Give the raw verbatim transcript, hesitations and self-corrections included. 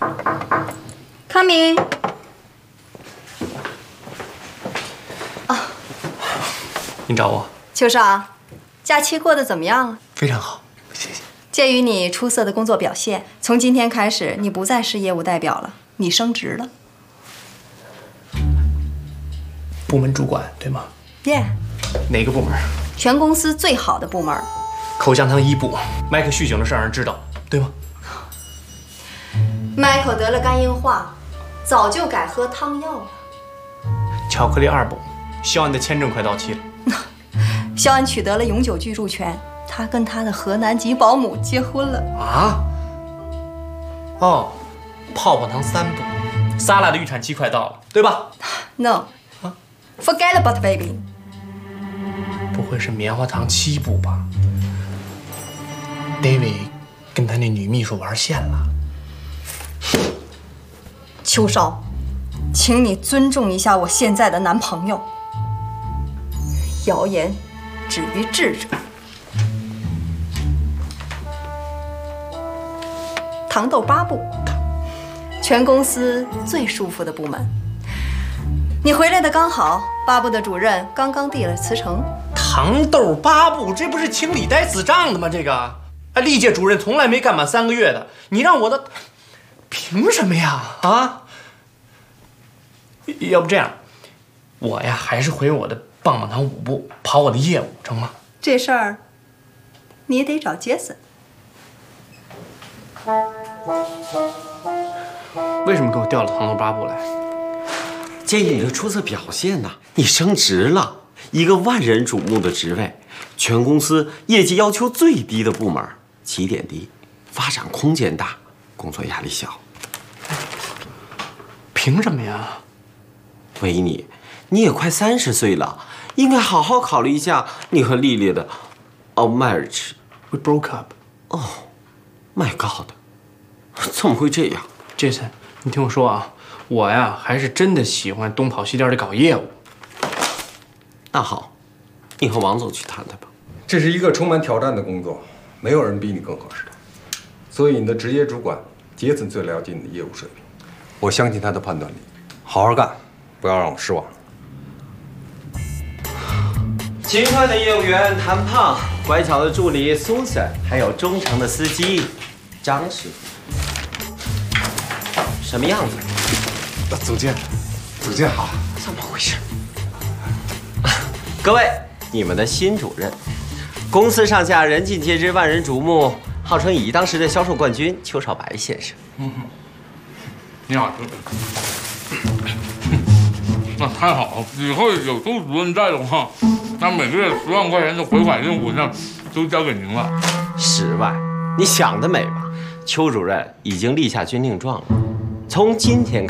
Come in。啊， 您找我？ 邱少，假期过得怎么样啊？ 非常好，谢谢。 鉴于你出色的工作表现，从今天开始，你不再是业务代表了，你升职了。 部门主管对吗？ 耶。 哪个部门？ 全公司最好的部门。 口香糖一部，麦克酗酒的事让人知道，对吗？ 麦克得了肝硬化，早就改喝汤药了。 巧克力二部，肖恩的签证快到期了。 肖恩取得了永久居住权，他跟他的河南籍保姆结婚了。 啊？哦，泡泡糖三部，萨拉的预产期快到了，对吧 ？No， 啊 ，Forget about baby。 不会是棉花糖七部吧 ？David 跟他那女秘书玩线了。 邱少，请你尊重一下我现在的男朋友。谣言止于智者。糖豆八部，全公司最舒服的部门。你回来的刚好，八部的主任刚刚递了辞呈。 糖豆八部，这不是清理呆子账的吗？这个，啊，历届主任从来没干满三个月的，你让我的，凭什么呀？啊？要不这样，我呀还是回我的棒棒糖五部，跑我的业务，成吗？ 这事儿，你也得找杰森。 为什么给我调了糖豆八部来？ 鉴于你的出色表现呐，你升职了。一个万人瞩目的职位，全公司业绩要求最低的部门，起点低，发展空间大，工作压力小。 凭什么呀？ 维尼，你也快三十岁了，应该好好考虑一下你和丽丽的 ，oh marriage we broke up。 哦 ，My God， 怎么会这样 ？Jason， 你听我说啊，我呀还是真的喜欢东跑西颠的搞业务。 那好，你和王总去谈谈吧。 这是一个充满挑战的工作，没有人比你更合适的。所以你的职业主管杰森最了解你的业务水平，我相信他的判断力。好好干，不要让我失望。 勤快的业务员谭胖，乖巧的助理苏珊，还有忠诚的司机张师傅。什么样子？ 总监，总监好。 怎么回事？各位，你们的新主任，公司上下人尽皆知，万人瞩目，号称以当时的销售冠军邱少白先生。 嗯，你好，那太好了！以后有周主任在的话，那每个月十万块钱的回款任务那都交给您了。 十万？你想得美吧？邱主任已经立下军令状了，从今天开始。